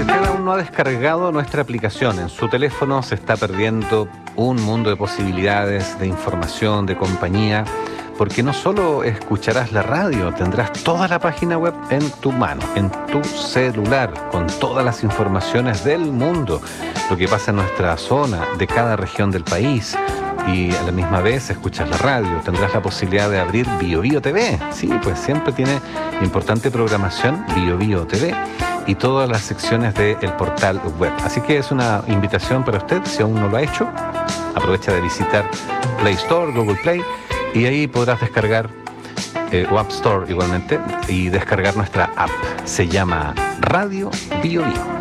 Si usted aún no ha descargado nuestra aplicación en su teléfono, se está perdiendo un mundo de posibilidades, de información, de compañía, porque no solo escucharás la radio, tendrás toda la página web en tu mano, en tu celular, con todas las informaciones del mundo, lo que pasa en nuestra zona, de cada región del país. Y a la misma vez escuchas la radio, tendrás la posibilidad de abrir BioBio TV. Sí, pues siempre tiene importante programación BioBio TV y todas las secciones del portal web. Así que es una invitación para usted, si aún no lo ha hecho, aprovecha de visitar Play Store, Google Play, y ahí podrás descargar, o App Store igualmente, y descargar nuestra app. Se llama Radio BioBio.